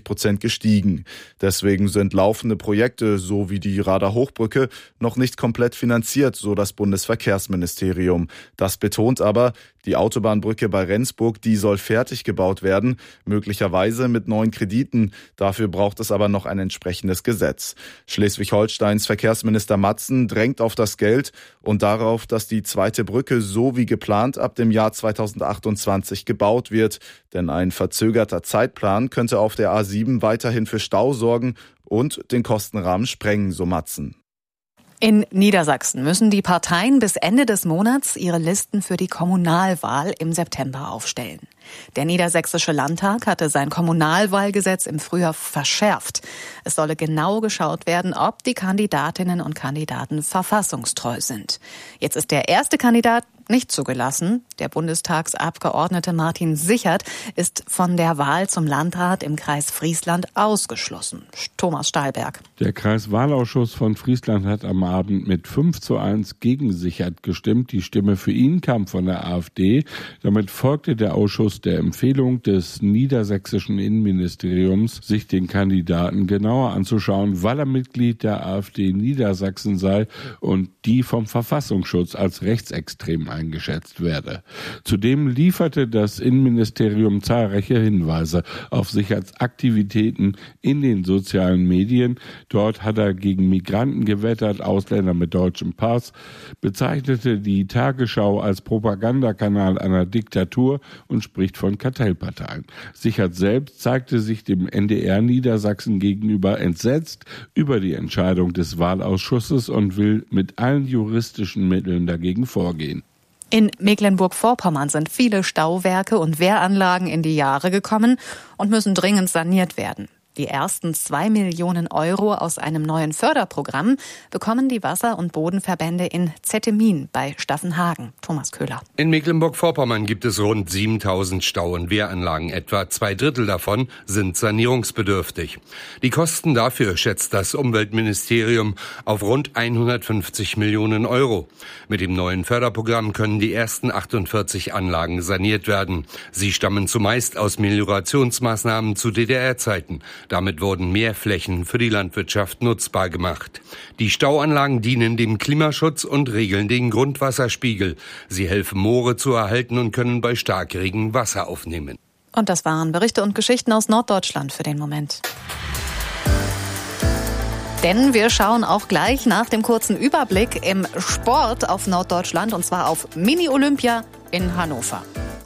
20% gestiegen. Deswegen sind laufende Projekte, so wie die Radar-Hochbrücke, noch nicht komplett finanziert, so das Bundesverkehrsministerium. Das betont aber, die Autobahnbrücke bei Rendsburg, die soll fertig gebaut werden, möglicherweise mit neuen Krediten. Dafür braucht es aber noch ein entsprechendes Gesetz. Schleswig-Holsteins Verkehrsminister Matzen drängt auf das Geld und darauf, dass die zweite Brücke so wie geplant ab dem Jahr 2028 gebaut wird. Denn ein verzögerter Zeitplan könnte auf der A7 weiterhin für Stau sorgen und den Kostenrahmen sprengen, so Matzen. In Niedersachsen müssen die Parteien bis Ende des Monats ihre Listen für die Kommunalwahl im September aufstellen. Der Niedersächsische Landtag hatte sein Kommunalwahlgesetz im Frühjahr verschärft. Es solle genau geschaut werden, ob die Kandidatinnen und Kandidaten verfassungstreu sind. Jetzt ist der erste Kandidat nicht zugelassen. Der Bundestagsabgeordnete Martin Sichert ist von der Wahl zum Landrat im Kreis Friesland ausgeschlossen. Thomas Stahlberg. Der Kreiswahlausschuss von Friesland hat am Abend mit 5:1 gegen Sichert gestimmt. Die Stimme für ihn kam von der AfD. Damit folgte der Ausschuss der Empfehlung des niedersächsischen Innenministeriums, sich den Kandidaten genauer anzuschauen, weil er Mitglied der AfD Niedersachsen sei und die vom Verfassungsschutz als rechtsextrem eingeschätzt werde. Zudem lieferte das Innenministerium zahlreiche Hinweise auf Sicherts Aktivitäten in den sozialen Medien. Dort hat er gegen Migranten gewettert, Ausländer mit deutschem Pass, bezeichnete die Tagesschau als Propagandakanal einer Diktatur und spricht von Kartellparteien. Sichert selbst zeigte sich dem NDR Niedersachsen gegenüber entsetzt über die Entscheidung des Wahlausschusses und will mit allen juristischen Mitteln dagegen vorgehen. In Mecklenburg-Vorpommern sind viele Stauwerke und Wehranlagen in die Jahre gekommen und müssen dringend saniert werden. Die ersten 2 Millionen Euro aus einem neuen Förderprogramm bekommen die Wasser- und Bodenverbände in Zettemin bei Staffenhagen. Thomas Köhler. In Mecklenburg-Vorpommern gibt es rund 7.000 Stau- und Wehranlagen. Etwa 2/3 davon sind sanierungsbedürftig. Die Kosten dafür schätzt das Umweltministerium auf rund 150 Millionen Euro. Mit dem neuen Förderprogramm können die ersten 48 Anlagen saniert werden. Sie stammen zumeist aus Meliorationsmaßnahmen zu DDR-Zeiten. Damit wurden mehr Flächen für die Landwirtschaft nutzbar gemacht. Die Stauanlagen dienen dem Klimaschutz und regeln den Grundwasserspiegel. Sie helfen, Moore zu erhalten und können bei Starkregen Wasser aufnehmen. Und das waren Berichte und Geschichten aus Norddeutschland für den Moment. Denn wir schauen auch gleich nach dem kurzen Überblick im Sport auf Norddeutschland, und zwar auf Mini-Olympia in Hannover.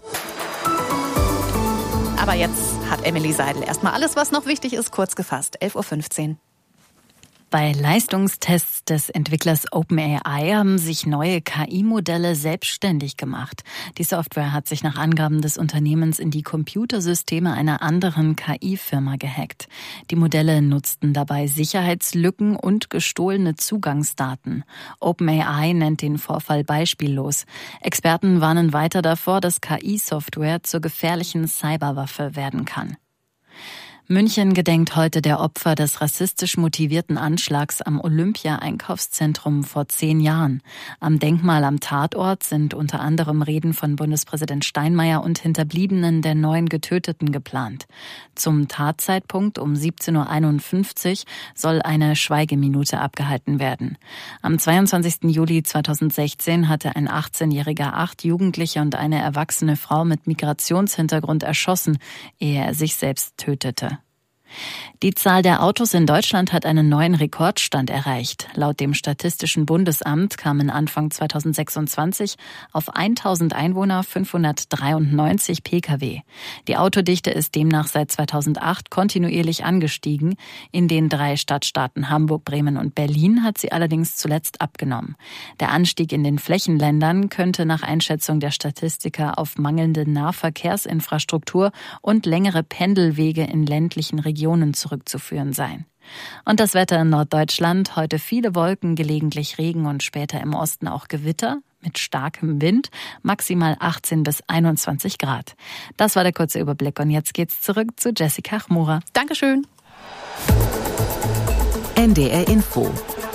Aber jetzt hat Emily Seidel erstmal alles, was noch wichtig ist, kurz gefasst. 11:15 Uhr. Bei Leistungstests des Entwicklers OpenAI haben sich neue KI-Modelle selbstständig gemacht. Die Software hat sich nach Angaben des Unternehmens in die Computersysteme einer anderen KI-Firma gehackt. Die Modelle nutzten dabei Sicherheitslücken und gestohlene Zugangsdaten. OpenAI nennt den Vorfall beispiellos. Experten warnen weiter davor, dass KI-Software zur gefährlichen Cyberwaffe werden kann. München gedenkt heute der Opfer des rassistisch motivierten Anschlags am Olympia-Einkaufszentrum vor 10 Jahren. Am Denkmal am Tatort sind unter anderem Reden von Bundespräsident Steinmeier und Hinterbliebenen der 9 Getöteten geplant. Zum Tatzeitpunkt um 17:51 Uhr soll eine Schweigeminute abgehalten werden. Am 22. Juli 2016 hatte ein 18-Jähriger 8 Jugendliche und eine erwachsene Frau mit Migrationshintergrund erschossen, ehe er sich selbst tötete. Die Zahl der Autos in Deutschland hat einen neuen Rekordstand erreicht. Laut dem Statistischen Bundesamt kamen Anfang 2026 auf 1000 Einwohner 593 Pkw. Die Autodichte ist demnach seit 2008 kontinuierlich angestiegen. In den 3 Stadtstaaten Hamburg, Bremen und Berlin hat sie allerdings zuletzt abgenommen. Der Anstieg in den Flächenländern könnte nach Einschätzung der Statistiker auf mangelnde Nahverkehrsinfrastruktur und längere Pendelwege in ländlichen Regionen zurückzuführen sein. Und das Wetter in Norddeutschland: heute viele Wolken, gelegentlich Regen und später im Osten auch Gewitter mit starkem Wind, maximal 18 bis 21 Grad. Das war der kurze Überblick und jetzt geht's zurück zu Jessica Chmura. Dankeschön. NDR Info.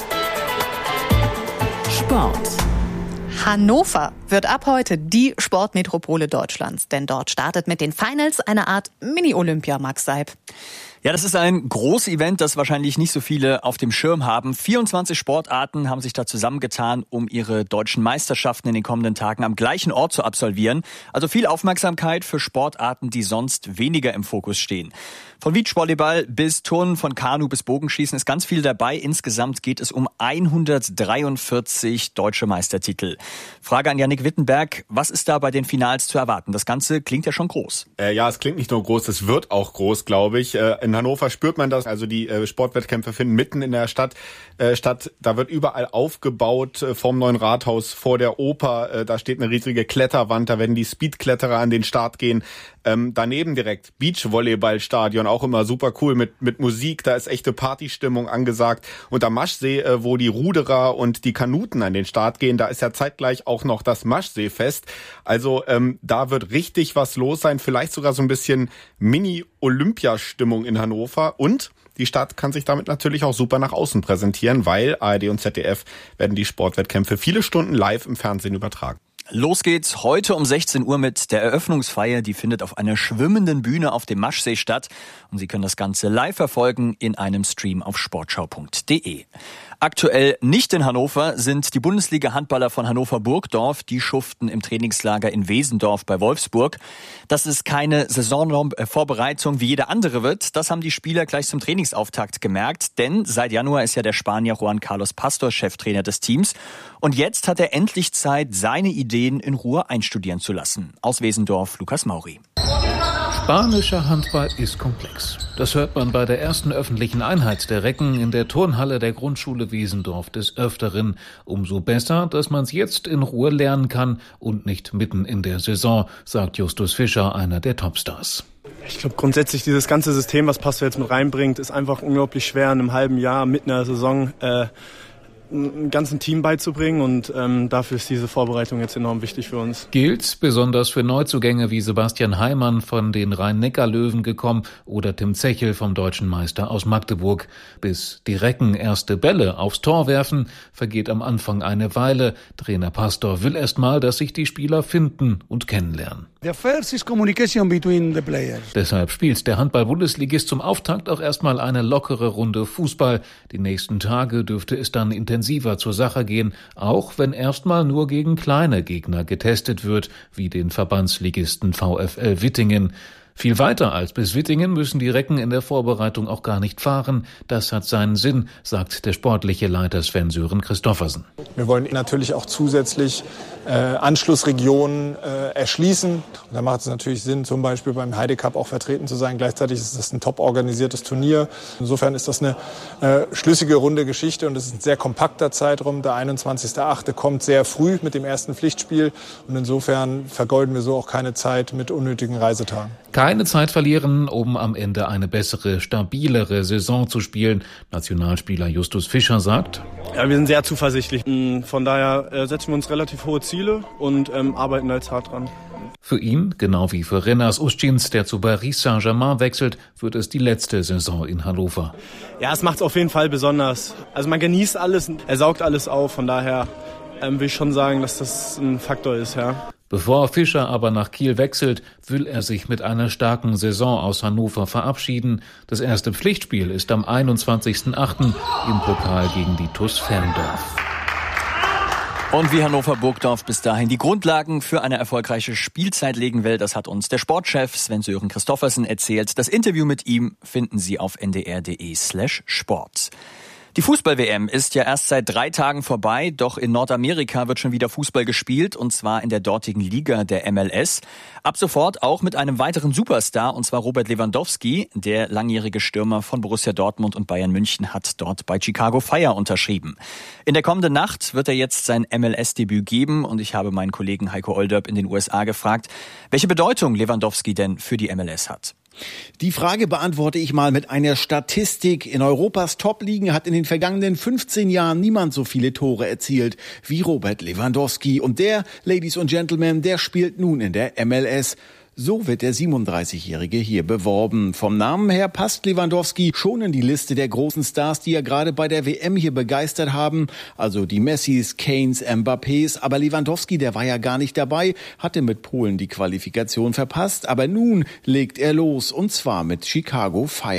Sport. Hannover wird ab heute die Sportmetropole Deutschlands, denn dort startet mit den Finals eine Art Mini-Olympia, Max Seib. Ja, das ist ein großes Event, das wahrscheinlich nicht so viele auf dem Schirm haben. 24 Sportarten haben sich da zusammengetan, um ihre deutschen Meisterschaften in den kommenden Tagen am gleichen Ort zu absolvieren. Also viel Aufmerksamkeit für Sportarten, die sonst weniger im Fokus stehen. Von Beachvolleyball bis Turnen, von Kanu bis Bogenschießen ist ganz viel dabei. Insgesamt geht es um 143 deutsche Meistertitel. Frage an Yannick Wittenberg, was ist da bei den Finals zu erwarten? Das Ganze klingt ja schon groß. Ja, es klingt nicht nur groß, es wird auch groß, glaube ich. In Hannover spürt man das. Also die Sportwettkämpfe finden mitten in der Stadt statt. Da wird überall aufgebaut, vorm neuen Rathaus, vor der Oper. Da steht eine riesige Kletterwand, da werden die Speedkletterer an den Start gehen. Daneben direkt Beachvolleyballstadion, auch immer super cool mit Musik, da ist echte Partystimmung angesagt. Und am Maschsee, wo die Ruderer und die Kanuten an den Start gehen, da ist ja zeitgleich auch noch das Maschseefest. Also da wird richtig was los sein, vielleicht sogar so ein bisschen Mini-Olympiastimmung in Hannover. Und die Stadt kann sich damit natürlich auch super nach außen präsentieren, weil ARD und ZDF werden die Sportwettkämpfe viele Stunden live im Fernsehen übertragen. Los geht's heute um 16 Uhr mit der Eröffnungsfeier. Die findet auf einer schwimmenden Bühne auf dem Maschsee statt. Und Sie können das Ganze live verfolgen in einem Stream auf sportschau.de. Aktuell nicht in Hannover sind die Bundesliga-Handballer von Hannover-Burgdorf. Die schuften im Trainingslager in Wesendorf bei Wolfsburg. Dass es keine Saisonvorbereitung wie jede andere wird, das haben die Spieler gleich zum Trainingsauftakt gemerkt. Denn seit Januar ist ja der Spanier Juan Carlos Pastor Cheftrainer des Teams. Und jetzt hat er endlich Zeit, seine Ideen in Ruhe einstudieren zu lassen. Aus Wesendorf, Lukas Mauri. Spanischer Handball ist komplex. Das hört man bei der ersten öffentlichen Einheit der Recken in der Turnhalle der Grundschule Wesendorf des Öfteren. Umso besser, dass man es jetzt in Ruhe lernen kann und nicht mitten in der Saison, sagt Justus Fischer, einer der Topstars. Ich glaube grundsätzlich dieses ganze System, was Pastor jetzt mit reinbringt, ist einfach unglaublich schwer in einem halben Jahr mitten in der Saison einem ganzen Team beizubringen und dafür ist diese Vorbereitung jetzt enorm wichtig für uns. Gilt besonders für Neuzugänge wie Sebastian Heimann von den Rhein-Neckar-Löwen gekommen oder Tim Zechel vom Deutschen Meister aus Magdeburg. Bis die Recken erste Bälle aufs Tor werfen, vergeht am Anfang eine Weile. Trainer Pastor will erst mal, dass sich die Spieler finden und kennenlernen. The first is communication between the players. Deshalb spielt der Handball-Bundesligist zum Auftakt auch erstmal eine lockere Runde Fußball. Die nächsten Tage dürfte es dann intensiver zur Sache gehen, auch wenn erstmal nur gegen kleine Gegner getestet wird, wie den Verbandsligisten VfL Wittingen. Viel weiter als bis Wittingen müssen die Recken in der Vorbereitung auch gar nicht fahren. Das hat seinen Sinn, sagt der sportliche Leiter Sven-Sören Christoffersen. Wir wollen natürlich auch zusätzlich Anschlussregionen erschließen. Und da macht es natürlich Sinn, zum Beispiel beim Heide Cup auch vertreten zu sein. Gleichzeitig ist das ein top organisiertes Turnier. Insofern ist das eine schlüssige, runde Geschichte und es ist ein sehr kompakter Zeitraum. Der 21.08. kommt sehr früh mit dem ersten Pflichtspiel und insofern vergeuden wir so auch keine Zeit mit unnötigen Reisetagen. Keine Zeit verlieren, um am Ende eine bessere, stabilere Saison zu spielen. Nationalspieler Justus Fischer sagt: Ja, wir sind sehr zuversichtlich. Von daher setzen wir uns relativ hohe Ziele und arbeiten da jetzt hart dran. Für ihn, genau wie für Renas Ustjins, der zu Paris Saint-Germain wechselt, wird es die letzte Saison in Hannover. Ja, es macht es auf jeden Fall besonders. Also man genießt alles, er saugt alles auf. Von daher will ich schon sagen, dass das ein Faktor ist, ja. Bevor Fischer aber nach Kiel wechselt, will er sich mit einer starken Saison aus Hannover verabschieden. Das erste Pflichtspiel ist am 21.08. im Pokal gegen die TuS Ferndorf. Und wie Hannover-Burgdorf bis dahin die Grundlagen für eine erfolgreiche Spielzeit legen will, das hat uns der Sportchef Sven-Sören Christoffersen erzählt. Das Interview mit ihm finden Sie auf ndr.de/sport. Die Fußball-WM ist ja erst seit 3 Tagen vorbei, doch in Nordamerika wird schon wieder Fußball gespielt, und zwar in der dortigen Liga der MLS. Ab sofort auch mit einem weiteren Superstar, und zwar Robert Lewandowski. Der langjährige Stürmer von Borussia Dortmund und Bayern München hat dort bei Chicago Fire unterschrieben. In der kommenden Nacht wird er jetzt sein MLS-Debüt geben, und ich habe meinen Kollegen Heiko Olderb in den USA gefragt, welche Bedeutung Lewandowski denn für die MLS hat. Die Frage beantworte ich mal mit einer Statistik. In Europas Top-Ligen hat in den vergangenen 15 Jahren niemand so viele Tore erzielt wie Robert Lewandowski. Und der, Ladies und Gentlemen, der spielt nun in der MLS. So wird der 37-Jährige hier beworben. Vom Namen her passt Lewandowski schon in die Liste der großen Stars, die ja gerade bei der WM hier begeistert haben. Also die Messis, Kanes, Mbappés. Aber Lewandowski, der war ja gar nicht dabei, hatte mit Polen die Qualifikation verpasst. Aber nun legt er los, und zwar mit Chicago Fire.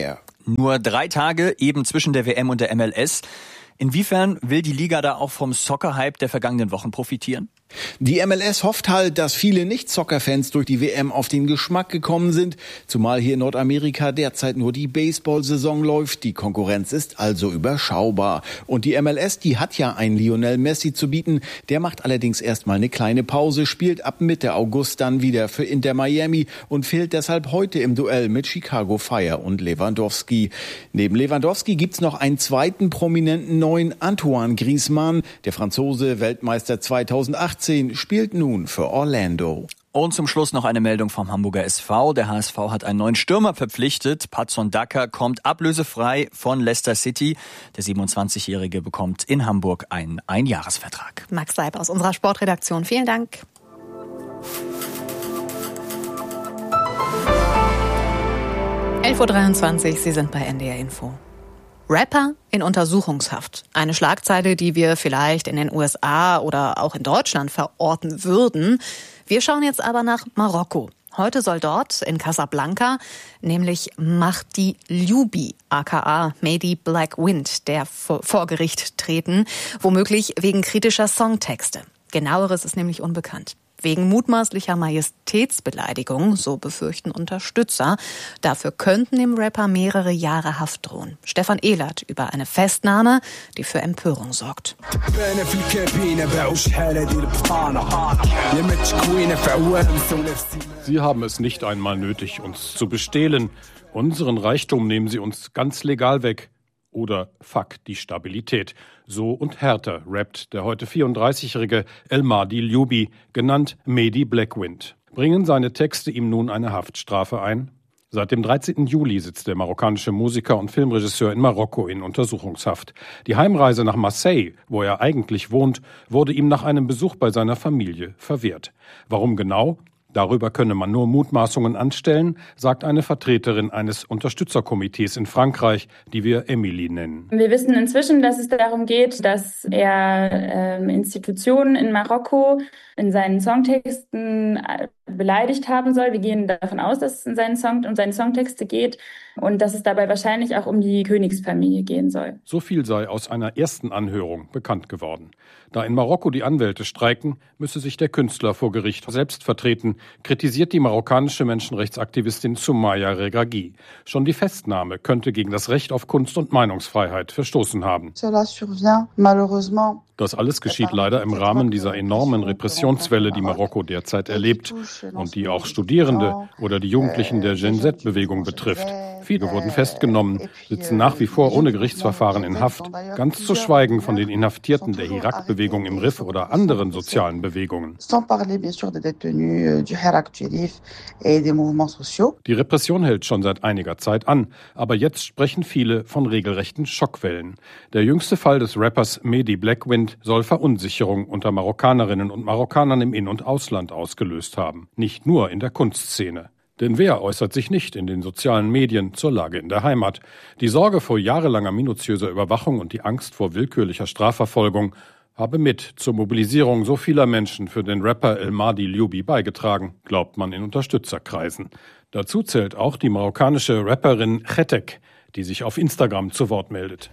Nur 3 Tage eben zwischen der WM und der MLS. Inwiefern will die Liga da auch vom Soccer-Hype der vergangenen Wochen profitieren? Die MLS hofft halt, dass viele Nicht-Soccer-Fans durch die WM auf den Geschmack gekommen sind, zumal hier in Nordamerika derzeit nur die Baseball-Saison läuft. Die Konkurrenz ist also überschaubar. Und die MLS, die hat ja einen Lionel Messi zu bieten. Der macht allerdings erstmal eine kleine Pause, spielt ab Mitte August dann wieder für Inter Miami und fehlt deshalb heute im Duell mit Chicago Fire und Lewandowski. Neben Lewandowski gibt's noch einen zweiten prominenten neuen, Antoine Griezmann. Der Franzose, Weltmeister 2018, spielt nun für Orlando. Und zum Schluss noch eine Meldung vom Hamburger SV. Der HSV hat einen neuen Stürmer verpflichtet. Patson Daka kommt ablösefrei von Leicester City. Der 27-Jährige bekommt in Hamburg einen Einjahresvertrag. Max Seib aus unserer Sportredaktion. Vielen Dank. (11:23 Uhr), Sie sind bei NDR Info. Rapper in Untersuchungshaft. Eine Schlagzeile, die wir vielleicht in den USA oder auch in Deutschland verorten würden. Wir schauen jetzt aber nach Marokko. Heute soll dort in Casablanca nämlich Mahdi Loubi, aka Mehdi Black Wind, der vor Gericht treten, womöglich wegen kritischer Songtexte. Genaueres ist nämlich unbekannt. Wegen mutmaßlicher Majestätsbeleidigung, so befürchten Unterstützer. Dafür könnten dem Rapper mehrere Jahre Haft drohen. Stefan Ehlert über eine Festnahme, die für Empörung sorgt. Sie haben es nicht einmal nötig, uns zu bestehlen. Unseren Reichtum nehmen sie uns ganz legal weg. Oder fuck die Stabilität. So und härter rappt der heute 34-jährige El Mahdi Loubi, genannt Mehdi Black Wind. Bringen seine Texte ihm nun eine Haftstrafe ein? Seit dem 13. Juli sitzt der marokkanische Musiker und Filmregisseur in Marokko in Untersuchungshaft. Die Heimreise nach Marseille, wo er eigentlich wohnt, wurde ihm nach einem Besuch bei seiner Familie verwehrt. Warum genau? Darüber könne man nur Mutmaßungen anstellen, sagt eine Vertreterin eines Unterstützerkomitees in Frankreich, die wir Emily nennen. Wir wissen inzwischen, dass es darum geht, dass er Institutionen in Marokko in seinen Songtexten beleidigt haben soll. Wir gehen davon aus, dass es um seine Songtexte geht und dass es dabei wahrscheinlich auch um die Königsfamilie gehen soll. So viel sei aus einer ersten Anhörung bekannt geworden. Da in Marokko die Anwälte streiken, müsse sich der Künstler vor Gericht selbst vertreten, kritisiert die marokkanische Menschenrechtsaktivistin Soumaya Regragui. Schon die Festnahme könnte gegen das Recht auf Kunst- und Meinungsfreiheit verstoßen haben. Das alles geschieht leider im Rahmen dieser enormen Repressionswelle, die Marokko derzeit erlebt und die auch Studierende oder die Jugendlichen der Gen Z-Bewegung betrifft. Viele wurden festgenommen, sitzen nach wie vor ohne Gerichtsverfahren in Haft, ganz zu schweigen von den Inhaftierten der Hirak-Bewegung im Rif oder anderen sozialen Bewegungen. Die Repression hält schon seit einiger Zeit an, aber jetzt sprechen viele von regelrechten Schockwellen. Der jüngste Fall des Rappers Mehdi Black Wind soll Verunsicherung unter Marokkanerinnen und Marokkanern im In- und Ausland ausgelöst haben, nicht nur in der Kunstszene. Denn wer äußert sich nicht in den sozialen Medien zur Lage in der Heimat? Die Sorge vor jahrelanger minutiöser Überwachung und die Angst vor willkürlicher Strafverfolgung habe mit zur Mobilisierung so vieler Menschen für den Rapper El Mahdi Loubi beigetragen, glaubt man in Unterstützerkreisen. Dazu zählt auch die marokkanische Rapperin Chetek, die sich auf Instagram zu Wort meldet.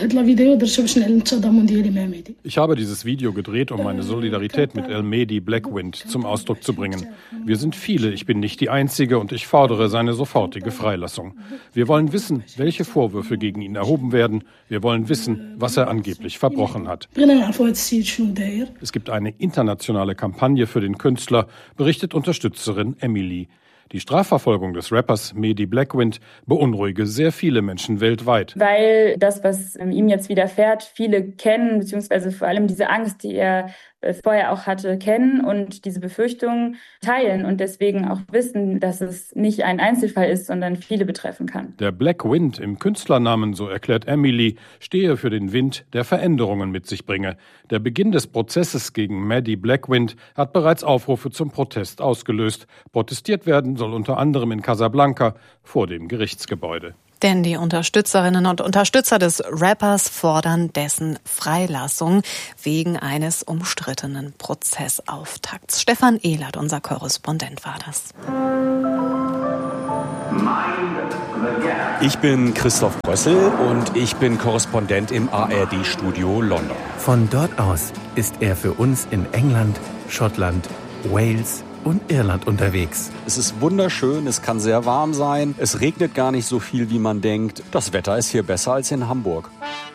Ich habe dieses Video gedreht, um meine Solidarität mit El Mehdi Black Wind zum Ausdruck zu bringen. Wir sind viele, ich bin nicht die Einzige und ich fordere seine sofortige Freilassung. Wir wollen wissen, welche Vorwürfe gegen ihn erhoben werden. Wir wollen wissen, was er angeblich verbrochen hat. Es gibt eine internationale Kampagne für den Künstler, berichtet Unterstützerin Emily. Die Strafverfolgung des Rappers Mehdi Black Wind beunruhige sehr viele Menschen weltweit. Weil das, was ihm jetzt widerfährt, viele kennen, beziehungsweise vor allem diese Angst, die er vorher auch hatte, kennen und diese Befürchtungen teilen und deswegen auch wissen, dass es nicht ein Einzelfall ist, sondern viele betreffen kann. Der Black Wind im Künstlernamen, so erklärt Emily, stehe für den Wind, der Veränderungen mit sich bringe. Der Beginn des Prozesses gegen Mehdi Black Wind hat bereits Aufrufe zum Protest ausgelöst. Protestiert werden soll unter anderem in Casablanca vor dem Gerichtsgebäude. Denn die Unterstützerinnen und Unterstützer des Rappers fordern dessen Freilassung wegen eines umstrittenen Prozessauftakts. Stefan Ehlert, unser Korrespondent, war das. Mind the gap. Ich bin Christoph Brössel und ich bin Korrespondent im ARD-Studio London. Von dort aus ist er für uns in England, Schottland, Wales und Irland unterwegs. Es ist wunderschön, es kann sehr warm sein, es regnet gar nicht so viel, wie man denkt. Das Wetter ist hier besser als in Hamburg.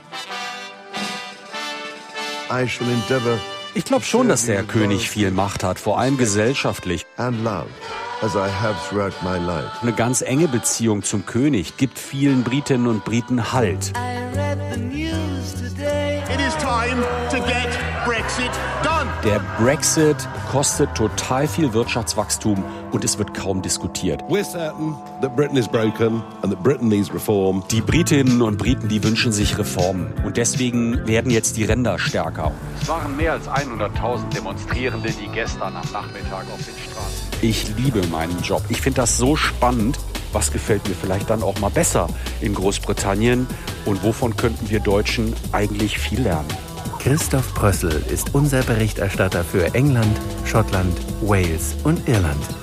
Ich glaube schon, dass der König viel Macht hat, vor allem gesellschaftlich. Eine ganz enge Beziehung zum König gibt vielen Britinnen und Briten Halt. Der Brexit kostet total viel Wirtschaftswachstum und es wird kaum diskutiert. Die Britinnen und Briten, die wünschen sich Reformen und deswegen werden jetzt die Ränder stärker. Es waren mehr als 100.000 Demonstrierende, die gestern am Nachmittag auf den Straßen. Ich liebe meinen Job. Ich finde das so spannend. Was gefällt mir vielleicht dann auch mal besser in Großbritannien? Und wovon könnten wir Deutschen eigentlich viel lernen? Christoph Brössel ist unser Berichterstatter für England, Schottland, Wales und Irland.